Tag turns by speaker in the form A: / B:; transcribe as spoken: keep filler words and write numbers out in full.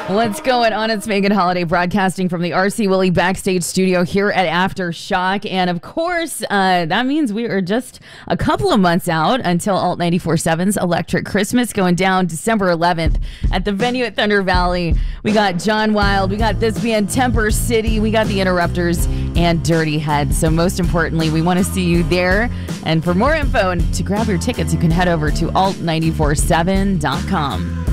A: What's going on? It's Megan Holiday broadcasting from the R C Willey backstage studio here at Aftershock. And of course, uh, that means we are just a couple of months out until Alt ninety-four point seven's Electric Christmas going down December eleventh at the venue at Thunder Valley. We got John Wild, we got this band Temper City, we got the Interrupters and Dirty Head. So most importantly, we want to see you there. And for more info and to grab your tickets, you can head over to alt nine four seven dot com.